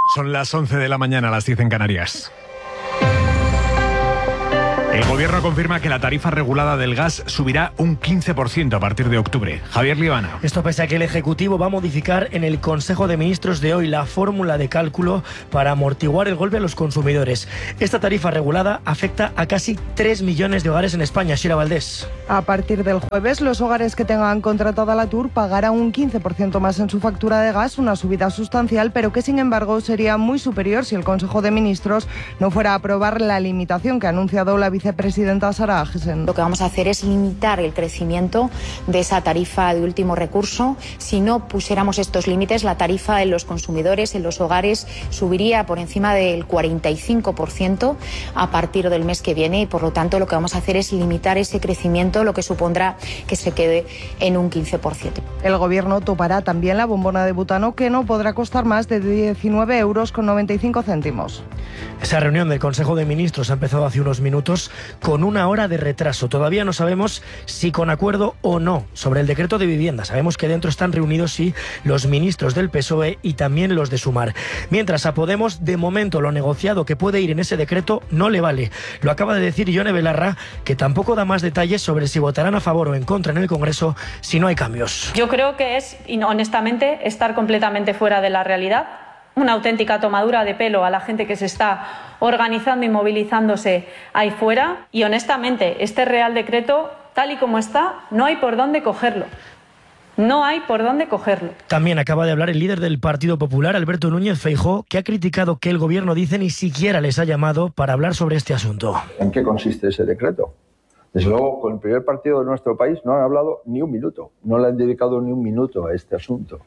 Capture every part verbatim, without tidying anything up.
Son las once de la mañana, las diez en Canarias. El Gobierno confirma que la tarifa regulada del gas subirá un quince por ciento a partir de octubre. Javier Liebana. Esto pese a que el Ejecutivo va a modificar en el Consejo de Ministros de hoy la fórmula de cálculo para amortiguar el golpe a los consumidores. Esta tarifa regulada afecta a casi tres millones de hogares en España. Shira Valdés. A partir del jueves, los hogares que tengan contratada la Tour pagarán un quince por ciento más en su factura de gas, una subida sustancial, pero que sin embargo sería muy superior si el Consejo de Ministros no fuera a aprobar la limitación que ha anunciado la vicepresidenta Sara Agesen. Lo que vamos a hacer es limitar el crecimiento de esa tarifa de último recurso. Si no pusiéramos estos límites, la tarifa en los consumidores, en los hogares, subiría por encima del cuarenta y cinco por ciento a partir del mes que viene y por lo tanto lo que vamos a hacer es limitar ese crecimiento, lo que supondrá que se quede en un quince por ciento. El Gobierno topará también la bombona de butano, que no podrá costar más de diecinueve euros con noventa y cinco céntimos. Esa reunión del Consejo de Ministros ha empezado hace unos minutos con una hora de retraso. Todavía no sabemos si con acuerdo o no sobre el decreto de vivienda. Sabemos que dentro están reunidos sí los ministros del P S O E y también los de Sumar. Mientras a Podemos, de momento, lo negociado que puede ir en ese decreto no le vale. Lo acaba de decir Ione Belarra, que tampoco da más detalles sobre si votarán a favor o en contra en el Congreso si no hay cambios. Yo creo que es, honestamente, estar completamente fuera de la realidad. Una auténtica tomadura de pelo a la gente que se está organizando y movilizándose ahí fuera. Y honestamente, este Real Decreto, tal y como está, no hay por dónde cogerlo. No hay por dónde cogerlo. También acaba de hablar el líder del Partido Popular, Alberto Núñez Feijóo, que ha criticado que el Gobierno, dice, ni siquiera les ha llamado para hablar sobre este asunto. ¿En qué consiste ese decreto? Desde luego, con el primer partido de nuestro país no han hablado ni un minuto. No le han dedicado ni un minuto a este asunto.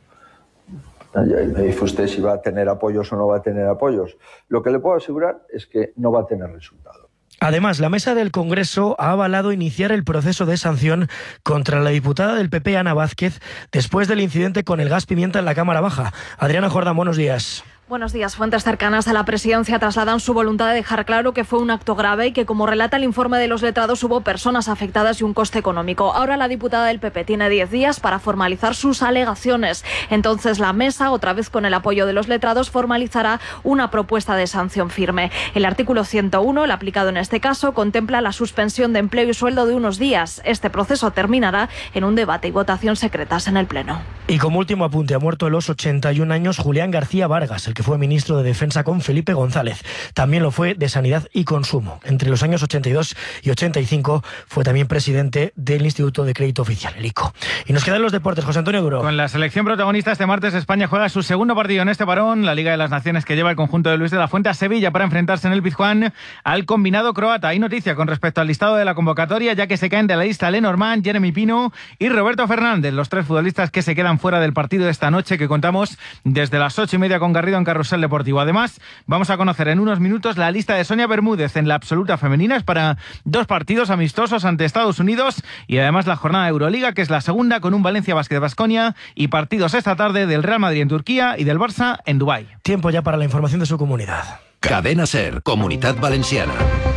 Me dice usted si va a tener apoyos o no va a tener apoyos. Lo que le puedo asegurar es que no va a tener resultado. Además, la mesa del Congreso ha avalado iniciar el proceso de sanción contra la diputada del P P, Ana Vázquez, después del incidente con el gas pimienta en la Cámara Baja. Adriana Jordán, buenos días. Buenos días. Fuentes cercanas a la presidencia trasladan su voluntad de dejar claro que fue un acto grave y que, como relata el informe de los letrados, hubo personas afectadas y un coste económico. Ahora la diputada del P P tiene diez días para formalizar sus alegaciones. Entonces la mesa, otra vez con el apoyo de los letrados, formalizará una propuesta de sanción firme. El artículo ciento uno, el aplicado en este caso, contempla la suspensión de empleo y sueldo de unos días. Este proceso terminará en un debate y votación secretas en el Pleno. Y como último apunte, ha muerto a los ochenta y un años Julián García Vargas, el que fue ministro de Defensa con Felipe González. También lo fue de Sanidad y Consumo. Entre los años ochenta y dos y ochenta y cinco fue también presidente del Instituto de Crédito Oficial, el I C O. Y nos quedan los deportes. José Antonio Duro. Con la selección protagonista este martes, España juega su segundo partido en este parón, la Liga de las Naciones, que lleva el conjunto de Luis de la Fuente a Sevilla para enfrentarse en el Pizjuán al combinado croata. Hay noticia con respecto al listado de la convocatoria, ya que se caen de la lista Lenormand, Jeremy Pino y Roberto Fernández, los tres futbolistas que se quedan fuera del partido de esta noche, que contamos desde las ocho y media con Garrido en Carrusel Deportivo. Además, vamos a conocer en unos minutos la lista de Sonia Bermúdez en la absoluta femenina. Es para dos partidos amistosos ante Estados Unidos y además la jornada de Euroliga, que es la segunda, con un Valencia Basket de Baskonia y partidos esta tarde del Real Madrid en Turquía y del Barça en Dubái. Tiempo ya para la información de su comunidad. Cadena SER, Comunitat Valenciana.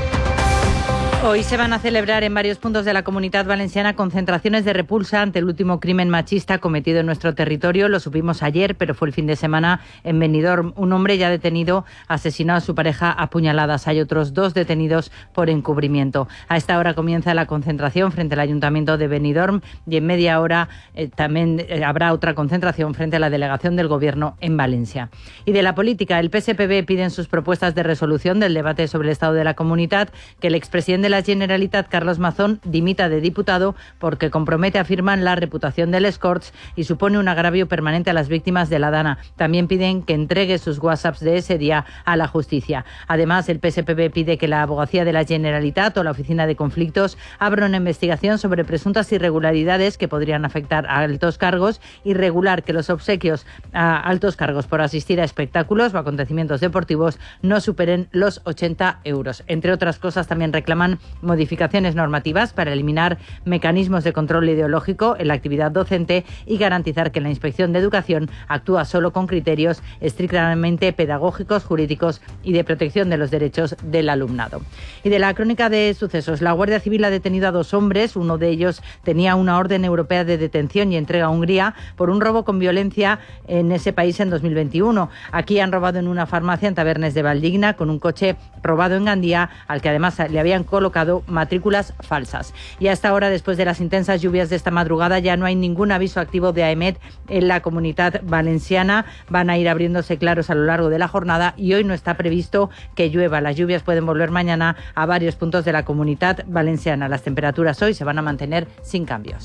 Hoy se van a celebrar en varios puntos de la Comunidad Valenciana concentraciones de repulsa ante el último crimen machista cometido en nuestro territorio. Lo supimos ayer, pero fue el fin de semana en Benidorm. Un hombre ya detenido asesinó a su pareja a puñaladas. Hay otros dos detenidos por encubrimiento. A esta hora comienza la concentración frente al Ayuntamiento de Benidorm y en media hora eh, también eh, habrá otra concentración frente a la delegación del Gobierno en Valencia. Y de la política, el P S P B pide en sus propuestas de resolución del debate sobre el estado de la comunidad que el expresidente de la Generalitat, Carlos Mazón, dimita de diputado porque compromete, afirman, la reputación del Escorts y supone un agravio permanente a las víctimas de la Dana. También piden que entregue sus WhatsApps de ese día a la justicia. Además, el P S P B pide que la Abogacía de la Generalitat o la Oficina de Conflictos abra una investigación sobre presuntas irregularidades que podrían afectar a altos cargos y regular que los obsequios a altos cargos por asistir a espectáculos o acontecimientos deportivos no superen los ochenta euros. Entre otras cosas, también reclaman modificaciones normativas para eliminar mecanismos de control ideológico en la actividad docente y garantizar que la Inspección de Educación actúa solo con criterios estrictamente pedagógicos, jurídicos y de protección de los derechos del alumnado. Y de la crónica de sucesos, la Guardia Civil ha detenido a dos hombres. Uno de ellos tenía una orden europea de detención y entrega a Hungría por un robo con violencia en ese país en dos mil veintiuno. Aquí han robado en una farmacia en Tabernes de Valdigna con un coche robado en Gandía, al que además le habían colocado matrículas falsas. Y hasta ahora, después de las intensas lluvias de esta madrugada, ya no hay ningún aviso activo de AEMET en la Comunidad Valenciana. Van a ir abriéndose claros a lo largo de la jornada y hoy no está previsto que llueva. Las lluvias pueden volver mañana a varios puntos de la Comunidad Valenciana. Las temperaturas hoy se van a mantener sin cambios.